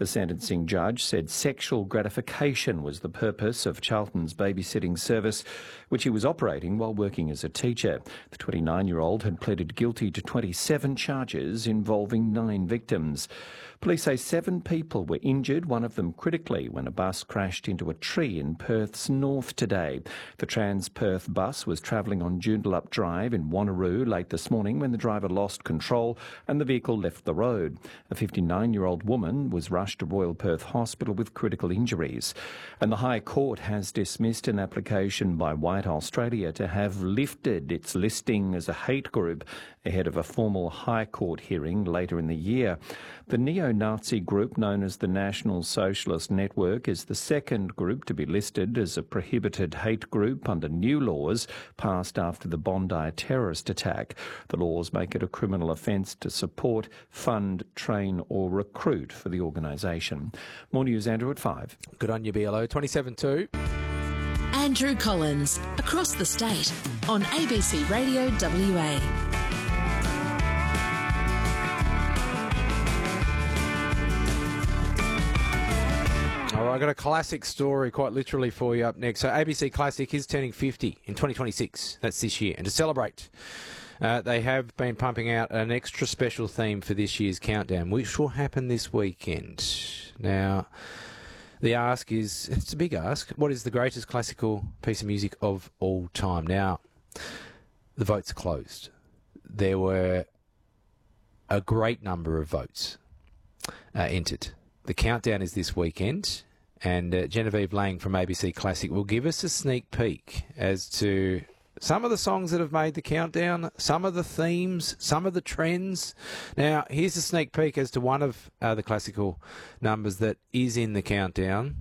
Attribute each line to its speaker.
Speaker 1: The sentencing judge said sexual gratification was the purpose of Charlton's babysitting service, which he was operating while working as a teacher. The 29-year-old had pleaded guilty to 27 charges involving 9 victims. Police say 7 people were injured, one of them critically, when a bus crashed into a tree in Perth's north today. The Trans-Perth bus was travelling on Joondalup Drive in Wanneroo late this morning when the driver lost control and the vehicle left the road. A 59-year-old woman was rushed to Royal Perth Hospital with critical injuries. And the High Court has dismissed an application by White Australia to have lifted its listing as a hate group ahead of a formal High Court hearing later in the year. The neo-Nazi group known as the National Socialist Network is the second group to be listed as a prohibited hate group under new laws passed after the Bondi terrorist attack. The laws make it a criminal offence to support, fund, train or recruit for the organisation. More news, Andrew, at 5.
Speaker 2: Good on you, BLO. 27-2.
Speaker 3: Andrew Collins, across the state on ABC Radio WA.
Speaker 2: All right, I've got a classic story quite literally for you up next. So ABC Classic is turning 50 in 2026. That's this year. And to celebrate, they have been pumping out an extra special theme for this year's countdown, which will happen this weekend. Now, the ask is, it's a big ask, what is the greatest classical piece of music of all time? Now, the votes are closed. There were a great number of votes entered. The countdown is this weekend, and Genevieve Lang from ABC Classic will give us a sneak peek as to some of the songs that have made the countdown, some of the themes, some of the trends. Now, here's a sneak peek as to one of the classical numbers that is in the countdown.